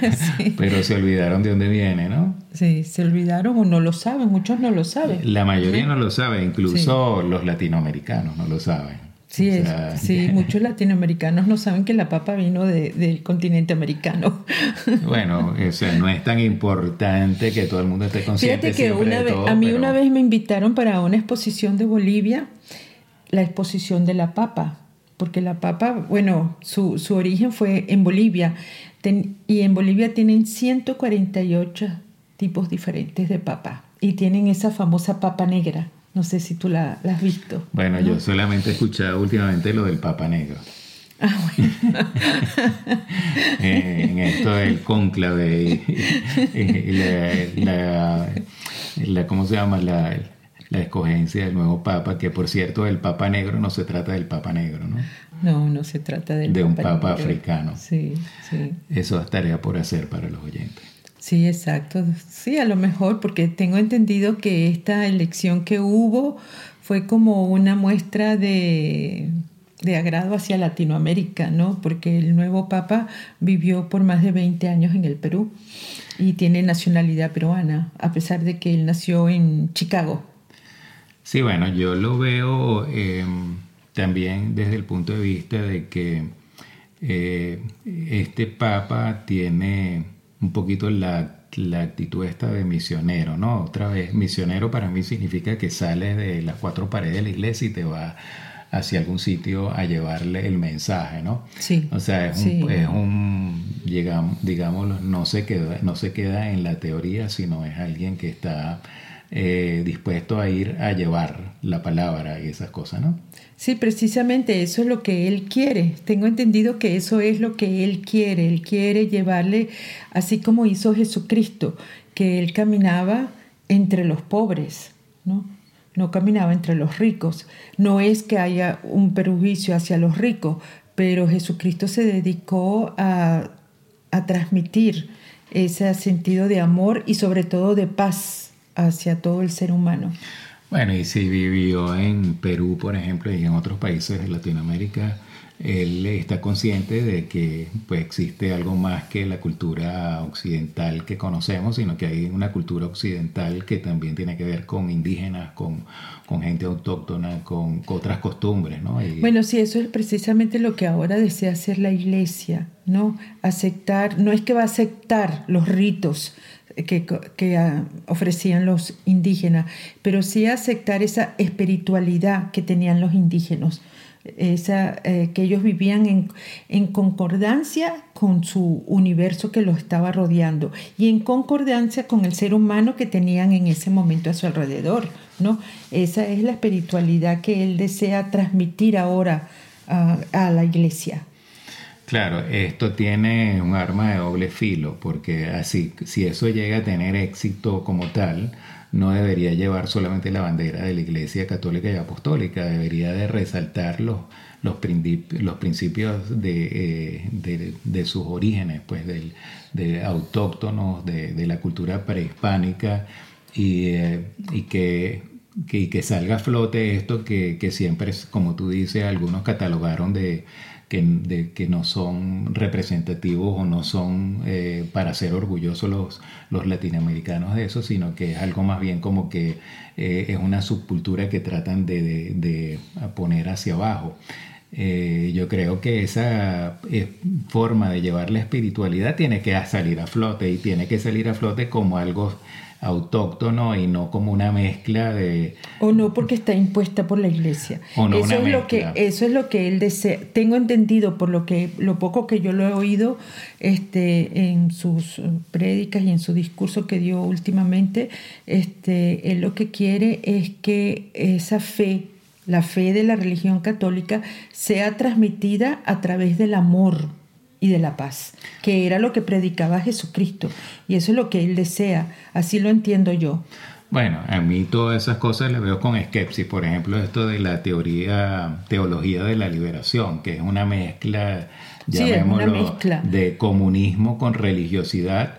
Sí. pero se olvidaron de dónde viene, ¿no? Sí, se olvidaron o no lo saben, muchos no lo saben. La mayoría no lo sabe, Sí, incluso los latinoamericanos no lo saben. sí, O sea, sí, muchos latinoamericanos no saben que la papa vino del continente americano. bueno, o sea, no es tan importante que todo el mundo esté consciente Fíjate que siempre de a todo, mí una pero vez me invitaron para una exposición de Bolivia, la exposición de la papa, porque la papa, bueno, su origen fue en Bolivia, y en Bolivia tienen 148 tipos diferentes de papa, y tienen esa famosa papa negra, no sé si tú la has visto, bueno, ¿no? yo solamente he escuchado últimamente lo del Papa Negro. Ah, bueno. En esto del cónclave y ¿cómo se llama? La escogencia del nuevo Papa, que por cierto, el Papa Negro no se trata del Papa Negro, ¿no? No, no se trata del De un papa Papa negro. africano. Sí, sí. Eso es tarea por hacer para los oyentes. Sí, exacto. Sí, a lo mejor, porque tengo entendido que esta elección que hubo fue como una muestra de agrado hacia Latinoamérica, ¿no? Porque el nuevo Papa vivió por más de 20 años en el Perú y tiene nacionalidad peruana, a pesar de que él nació en Chicago. Sí, bueno, yo lo veo también desde el punto de vista de que este Papa tiene un poquito la actitud esta de misionero, ¿no? Otra vez, misionero para mí significa que sales de las cuatro paredes de la iglesia y te vas hacia algún sitio a llevarle el mensaje, ¿no? Sí, O sea, sí. digámoslo, no se queda en la teoría, sino es alguien que está dispuesto a ir a llevar la palabra y esas cosas, ¿no? Sí, precisamente eso es lo que él quiere. Tengo entendido que eso es lo que él quiere. Él quiere llevarle, así como hizo Jesucristo, que él caminaba entre los pobres, ¿no? No caminaba entre los ricos. No es que haya un perjuicio hacia los ricos, pero Jesucristo se dedicó a transmitir ese sentido de amor y sobre todo de paz hacia todo el ser humano. Bueno, y si vivió en Perú, por ejemplo, y en otros países de Latinoamérica, él está consciente de que pues, existe algo más que la cultura occidental que conocemos, sino que hay una cultura occidental que también tiene que ver con indígenas, con gente autóctona, con otras costumbres, ¿no? Bueno, sí, eso es precisamente lo que ahora desea hacer la iglesia, ¿no? Aceptar, no es que va a aceptar los ritos que ofrecían los indígenas, pero sí aceptar esa espiritualidad que tenían los indígenas, que ellos vivían en concordancia con su universo que los estaba rodeando y en concordancia con el ser humano que tenían en ese momento a su alrededor, ¿no? Esa es la espiritualidad que él desea transmitir ahora a la iglesia. Claro, esto tiene un arma de doble filo, porque así, si eso llega a tener éxito como tal, no debería llevar solamente la bandera de la Iglesia Católica y Apostólica, debería de resaltar los principios de sus orígenes, pues de autóctonos, de la cultura prehispánica y que salga a flote esto que siempre, como tú dices, algunos catalogaron de que no son representativos o no son para ser orgullosos los latinoamericanos de eso, sino que es algo más bien como que es una subcultura que tratan de poner hacia abajo. Yo creo que esa forma de llevar la espiritualidad tiene que salir a flote y tiene que salir a flote como algo autóctono y no como una mezcla de... O no porque está impuesta por la iglesia. O no eso una es mezcla. Eso es lo que él desea. Tengo entendido por lo poco que yo lo he oído en sus prédicas y en su discurso que dio últimamente, él lo que quiere es que esa fe, la fe de la religión católica, sea transmitida a través del amor y de la paz, que era lo que predicaba Jesucristo, y eso es lo que él desea, así lo entiendo yo. Bueno, a mí todas esas cosas las veo con esquepsis. Por ejemplo, esto de la teología de la liberación, que es una mezcla, llamémoslo, sí, es una mezcla de comunismo con religiosidad.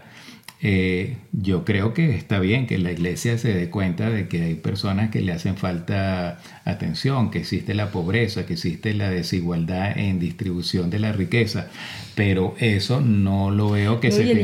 Yo creo que está bien que la iglesia se dé cuenta de que hay personas que le hacen falta atención, que existe la pobreza, que existe la desigualdad en distribución de la riqueza, pero eso no lo veo que no, se y el